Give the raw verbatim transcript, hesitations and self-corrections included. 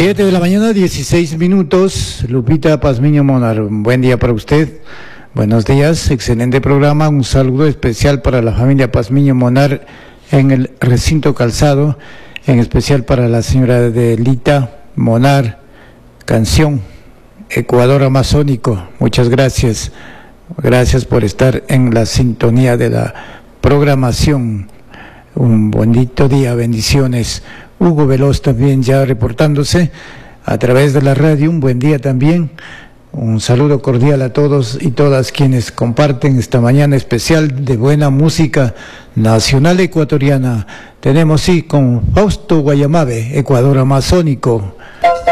Siete de la mañana, dieciséis minutos. Lupita Pazmiño Monar, buen día para usted. Buenos días, excelente programa. Un saludo especial para la familia Pazmiño Monar en el recinto Calzado, en especial para la señora Delita Monar. Canción Ecuador Amazónico. Muchas gracias. Gracias por estar en la sintonía de la programación. Un bonito día, bendiciones. Hugo Veloz también ya reportándose a través de la radio. Un buen día también. Un saludo cordial a todos y todas quienes comparten esta mañana especial de buena música nacional ecuatoriana. Tenemos sí con Fausto Guayamabe, Ecuador Amazónico.